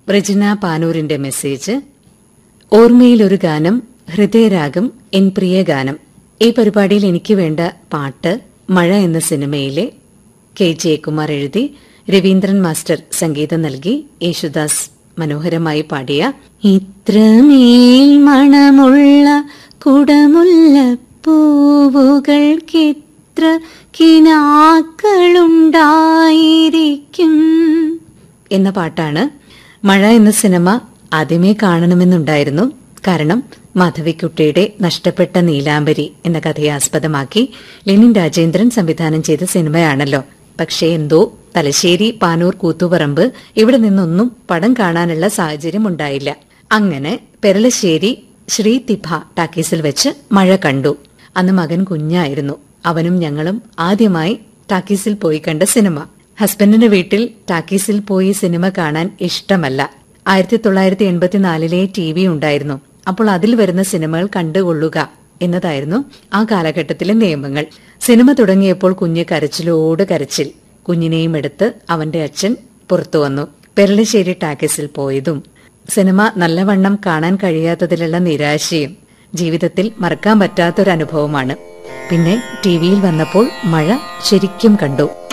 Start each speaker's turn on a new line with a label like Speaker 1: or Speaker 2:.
Speaker 1: Regina പാനൂരിന്റെ message. ഓർമ്മയിലൊരു ഗാനം, ഹൃദയരാഗം, N പ്രിയ ഗാനം. ഈ പരിപാടിയിൽ എനിക്ക് വേണ്ട പാട്ട് മഴ എന്ന സിനിമയിലെ കെ ജയകുമാർ എഴുതി രവീന്ദ്രൻ മാസ്റ്റർ സംഗീതം നൽകി യേശുദാസ് മനോഹരമായി പാടിയ ഇത്രമേൽ മണമുള്ള കുടമുല്ല പൂവുകൾക്കെത്ര കിനാക്കളുണ്ടായിരിക്കും എന്ന പാട്ടാണ്. മഴ എന്ന സിനിമ ആദ്യമേ കാണണമെന്നുണ്ടായിരുന്നു. കാരണം മാധവിക്കുട്ടിയുടെ നഷ്ടപ്പെട്ട നീലാംബരി എന്ന കഥയെ ആസ്പദമാക്കി ലെനിൻ രാജേന്ദ്രൻ സംവിധാനം ചെയ്ത സിനിമയാണല്ലോ. പക്ഷേ എന്തോ തലശ്ശേരി, പാനൂർ, കൂത്തുപറമ്പ് ഇവിടെ നിന്നൊന്നും പടം കാണാനുള്ള സാഹചര്യം ഉണ്ടായില്ല. അങ്ങനെ പെരളശ്ശേരി ശ്രീ തിഭ ടാക്കീസിൽ വെച്ച് മഴ കണ്ടു. അന്ന് മകൻ കുഞ്ഞായിരുന്നു. അവനും ഞങ്ങളും ആദ്യമായി ടാക്കീസിൽ പോയി കണ്ട സിനിമ. ഹസ്ബൻഡിന്റെ വീട്ടിൽ ടാക്കീസിൽ പോയി സിനിമ കാണാൻ ഇഷ്ടമല്ല. 1984 TV ഉണ്ടായിരുന്നു. അപ്പോൾ അതിൽ വരുന്ന സിനിമകൾ കണ്ടുകൊള്ളുക എന്നതായിരുന്നു ആ കാലഘട്ടത്തിലെ നിയമങ്ങൾ. സിനിമ തുടങ്ങിയപ്പോൾ കുഞ്ഞ് കരച്ചിലോട് കരച്ചിൽ. കുഞ്ഞിനെയും എടുത്ത് അവന്റെ അച്ഛൻ പുറത്തു വന്നു. പെരളശ്ശേരി ടാക്കീസിൽ പോയതും സിനിമ നല്ലവണ്ണം കാണാൻ കഴിയാത്തതിലുള്ള നിരാശയും ജീവിതത്തിൽ മറക്കാൻ പറ്റാത്തൊരനുഭവമാണ്. പിന്നെ ടിവിയിൽ വന്നപ്പോൾ മഴ ശരിക്കും കണ്ടു.